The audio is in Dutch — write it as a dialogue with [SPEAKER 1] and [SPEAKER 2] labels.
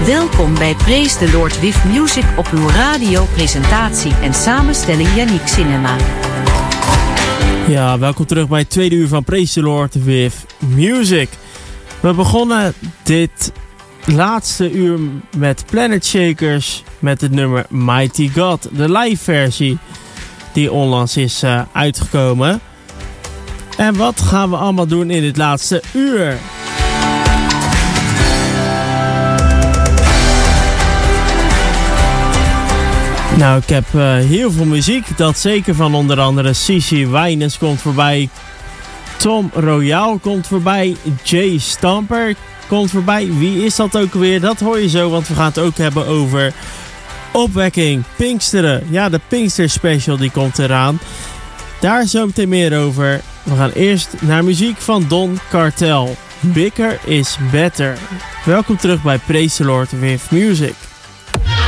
[SPEAKER 1] Welkom bij Praise the Lord with Music op uw radio, presentatie en samenstelling Yannick Cinema.
[SPEAKER 2] Ja, welkom terug bij het tweede uur van Praise the Lord with Music. We begonnen dit laatste uur met Planet Shakers met het nummer Mighty God, de live versie die onlangs is uitgekomen. En wat gaan we allemaal doen in dit laatste uur? Nou, ik heb heel veel muziek, dat zeker van onder andere Cici Wijnens komt voorbij, Tom Royal komt voorbij, Jay Stamper komt voorbij. Wie is dat ook weer? Dat hoor je zo, want we gaan het ook hebben over opwekking, Pinksteren. Ja, de Pinkster Special die komt eraan. Daar zo meteen meer over. We gaan eerst naar muziek van Don Cartel. Bigger is better. Welkom terug bij Praise the Lord with Music.